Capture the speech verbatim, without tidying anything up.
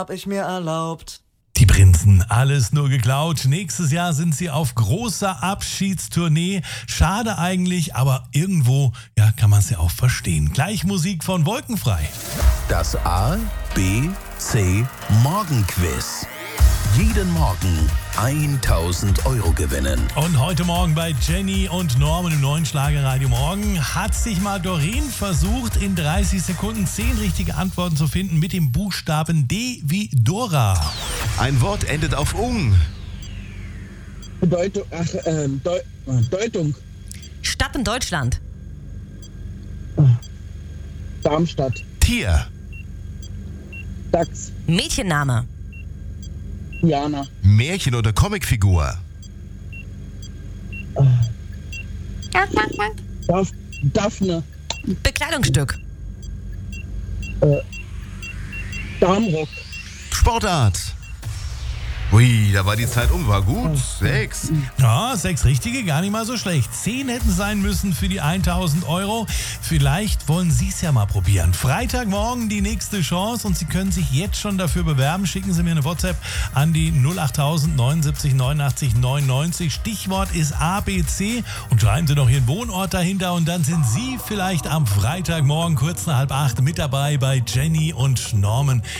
hab ich mir erlaubt. Die Prinzen, alles nur geklaut. Nächstes Jahr sind sie auf großer Abschiedstournee. Schade eigentlich, aber irgendwo ja, kann man es ja auch verstehen. Gleich Musik von Wolkenfrei. Das A, B, C Morgenquiz. Jeden Morgen tausend Euro gewinnen. Und heute Morgen bei Jenny und Norman im neuen Schlagerradio Morgen hat sich mal Doreen versucht, in dreißig Sekunden zehn richtige Antworten zu finden mit dem Buchstaben D wie Dora. Ein Wort endet auf ung. Bedeutung, ach, ähm, Deu Deutung. Stadt in Deutschland. Darmstadt. Tier. Dachs. Mädchenname. Jana. Märchen- oder Comicfigur. Daff Daphne. Bekleidungsstück. Äh, Darmrock. Sportart. Ui, da war die Zeit um, war gut. Sechs. Ja, sechs richtige, gar nicht mal so schlecht. Zehn hätten sein müssen für die tausend Euro. Vielleicht wollen Sie es ja mal probieren. Freitagmorgen die nächste Chance und Sie können sich jetzt schon dafür bewerben. Schicken Sie mir eine WhatsApp an die null achttausend neunundsiebzig neunundachtzig neunundneunzig. Stichwort ist A B C und schreiben Sie noch Ihren Wohnort dahinter und dann sind Sie vielleicht am Freitagmorgen kurz nach halb acht mit dabei bei Jenny und Norman